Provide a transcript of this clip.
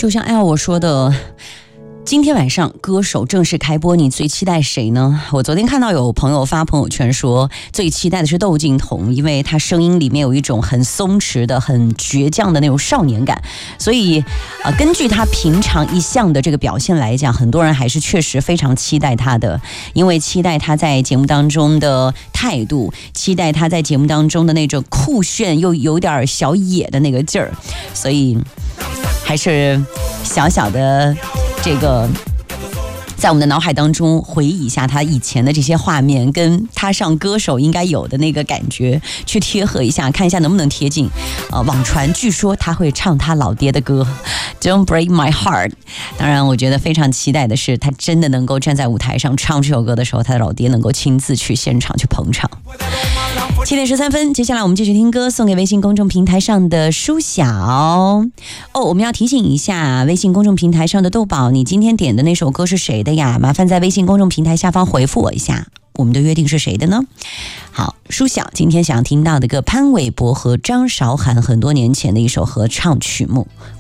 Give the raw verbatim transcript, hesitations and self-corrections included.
就像艾我说的，今天晚上歌手正式开播，你最期待谁呢？我昨天看到有朋友发朋友圈说，最期待的是窦靖童，因为他声音里面有一种很松弛的、很倔强的那种少年感，所以呃，根据他平常一向的这个表现来讲，很多人还是确实非常期待他的，因为期待他在节目当中的态度，期待他在节目当中的那种酷炫又有点小野的那个劲儿，所以还是小小的这个在我们的脑海当中回忆一下他以前的这些画面，跟他上歌手应该有的那个感觉去贴合一下，看一下能不能贴近。呃，网传据说他会唱他老爹的歌 Don't Break My Heart。 当然我觉得非常期待的是，他真的能够站在舞台上唱这首歌的时候，他的老爹能够亲自去现场去捧场。七点十三分，接下来我们继续听歌，送给微信公众平台上的舒晓。哦，我们要提醒一下微信公众平台上的豆宝，你今天点的那首歌是谁的呀？麻烦在微信公众平台下方回复我一下，我们的约定是谁的呢？好，舒晓今天想听到的歌，潘玮柏和张韶涵很多年前的一首合唱曲目。